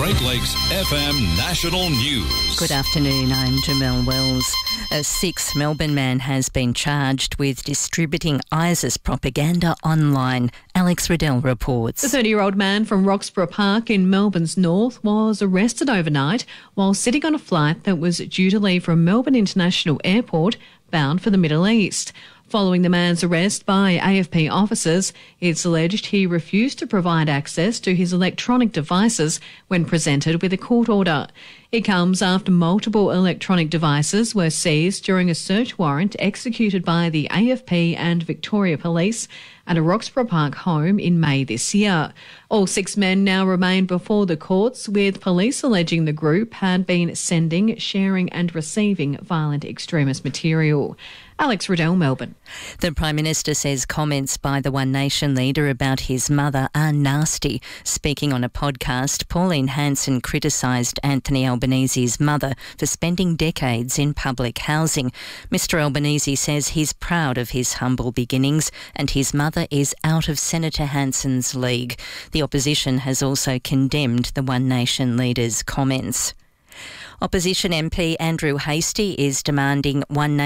Great Lakes FM National News. Good afternoon, I'm Jamelle Wells. A sixth Melbourne man has been charged with distributing ISIS propaganda online. Alex Riddell reports. The 30-year-old man from Roxburgh Park in Melbourne's north was arrested overnight while sitting on a flight that was due to leave from Melbourne International Airport bound for the Middle East. Following the man's arrest by AFP officers, it's alleged he refused to provide access to his electronic devices when presented with a court order. It comes after multiple electronic devices were seized during a search warrant executed by the AFP and Victoria Police at a Roxburgh Park home in May this year. All six men now remain before the courts, with police alleging the group had been sending, sharing and receiving violent extremist material. Alex Riddell, Melbourne. The Prime Minister says comments by the One Nation leader about his mother are nasty. Speaking on a podcast, Pauline Hanson criticised Anthony Albanese's mother for spending decades in public housing. Mr Albanese says he's proud of his humble beginnings and his mother is out of Senator Hanson's league. The opposition has also condemned the One Nation leader's comments. Opposition MP Andrew Hastie is demanding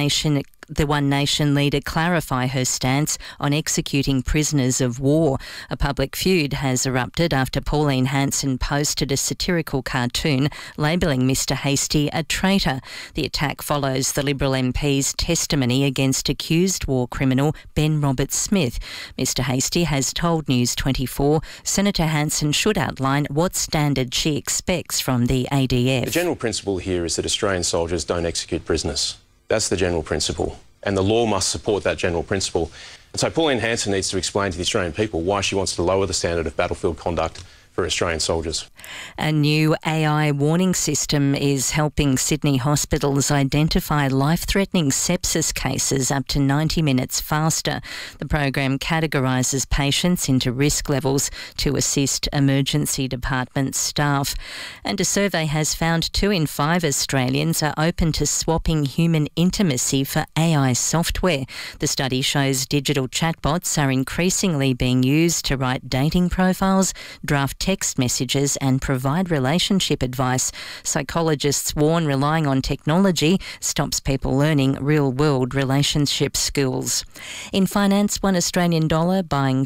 the One Nation leader clarify her stance on executing prisoners of war. A public feud has erupted after Pauline Hanson posted a satirical cartoon labelling Mr Hastie a traitor. The attack follows the Liberal MP's testimony against accused war criminal Ben Roberts-Smith. Mr Hastie has told News 24 Senator Hanson should outline what standard she expects from the ADF. The general principle here is that Australian soldiers don't execute prisoners. That's the general principle, and the law must support that general principle. And so Pauline Hanson needs to explain to the Australian people why she wants to lower the standard of battlefield conduct for Australian soldiers. A new AI warning system is helping Sydney hospitals identify life-threatening sepsis cases up to 90 minutes faster. The program categorises patients into risk levels to assist emergency department staff. And a survey has found 2 in 5 Australians are open to swapping human intimacy for AI software. The study shows digital chatbots are increasingly being used to write dating profiles, draft text messages and provide relationship advice. Psychologists warn relying on technology stops people learning real-world relationship skills. In finance, $1 Australian buying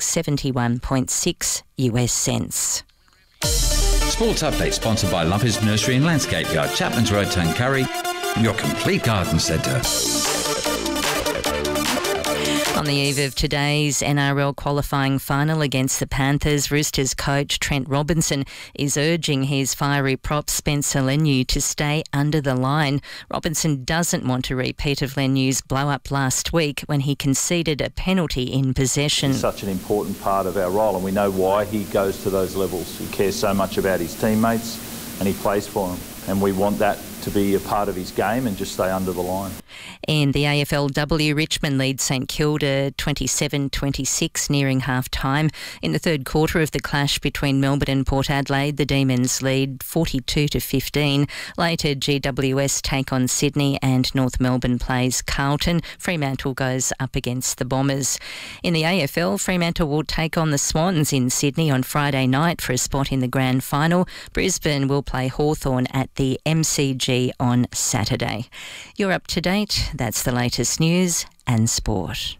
71.6 US cents. Sports Update sponsored by Lumpy's Nursery and Landscape Yard, Chapman's Road, Tuncurry, your complete garden centre. On the eve of today's NRL qualifying final against the Panthers, Roosters coach Trent Robinson is urging his fiery prop Spencer Leniu to stay under the line. Robinson doesn't want a repeat of Leniu's blow-up last week when he conceded a penalty in possession. He's such an important part of our role, and we know why he goes to those levels. He cares so much about his teammates and he plays for them, and we want that to be a part of his game and just stay under the line. In the AFLW, Richmond leads St Kilda 27-26 nearing half-time. In the third quarter of the clash between Melbourne and Port Adelaide, the Demons lead 42-15. Later, GWS take on Sydney and North Melbourne plays Carlton. Fremantle goes up against the Bombers. In the AFL, Fremantle will take on the Swans in Sydney on Friday night for a spot in the grand final. Brisbane will play Hawthorn at the MCG on Saturday. You're up to date. That's the latest news and sport.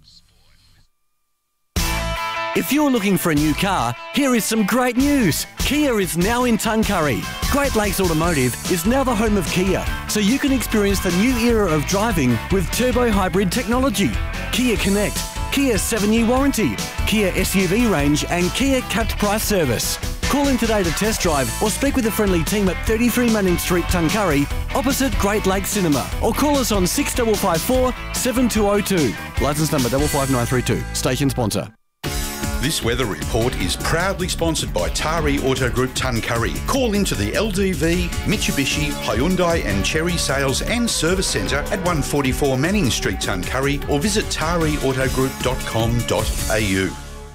If you're looking for a new car, here is some great news. Kia is now in Tuncurry. Great Lakes Automotive is now the home of Kia, so you can experience the new era of driving with turbo hybrid technology. Kia Connect, Kia 7-year warranty, Kia SUV range and Kia capped price service. Call in today to test drive or speak with the friendly team at 33 Manning Street, Tuncurry, opposite Great Lakes Cinema, or call us on 6554 7202. Licence number 55932. Station sponsor. This weather report is proudly sponsored by Tari Auto Group Tuncurry. Call into the LDV, Mitsubishi, Hyundai and Chery Sales and Service Centre at 144 Manning Street, Tuncurry, or visit tariautogroup.com.au.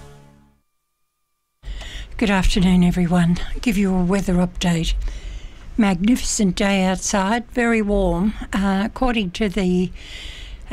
Good afternoon, everyone. I'll give you a weather update. Magnificent day outside, very warm. According to the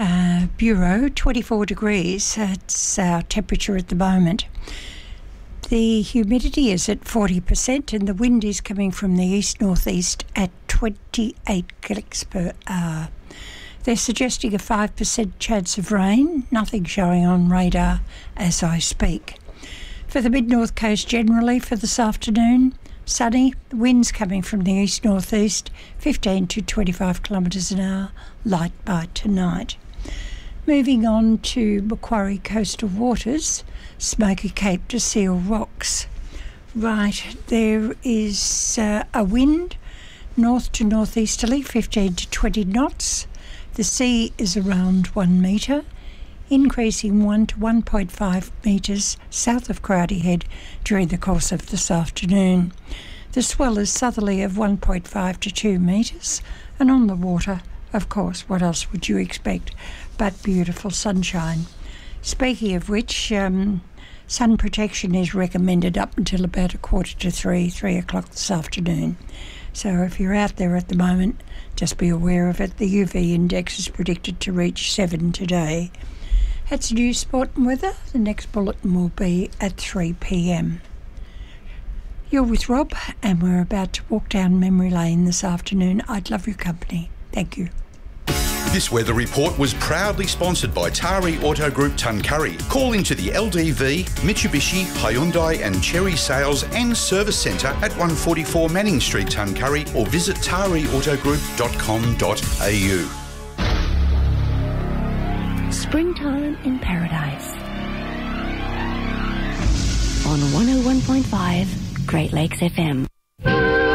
Bureau, 24 degrees. That's our temperature at the moment. The humidity is at 40% and the wind is coming from the east-northeast at 28 kicks per hour. They're suggesting a 5% chance of rain, nothing showing on radar as I speak. For the mid-north coast generally for this afternoon, sunny, the wind's coming from the east-northeast, 15 to 25 kilometres an hour, light by tonight. Moving on to Macquarie coastal waters, Smoky Cape to Seal Rocks. Right, there is a wind, north to northeasterly, 15 to 20 knots. The sea is around 1 metre, increasing 1 to 1.5 metres south of Crowdy Head during the course of this afternoon. The swell is southerly of 1.5 to 2 metres, and on the water, of course, what else would you expect but beautiful sunshine. Speaking of which, sun protection is recommended up until about 2:45, 3 o'clock this afternoon. So if you're out there at the moment, just be aware of it. The UV index is predicted to reach 7 today. That's news, sport and weather. The next bulletin will be at 3 p.m. You're with Rob, and we're about to walk down memory lane this afternoon. I'd love your company. Thank you. This weather report was proudly sponsored by Tari Auto Group Tuncurry. Call into the LDV, Mitsubishi, Hyundai and Cherry Sales and Service Centre at 144 Manning Street, Tuncurry, or visit tariautogroup.com.au. Springtime in Paradise. On 101.5 Great Lakes FM.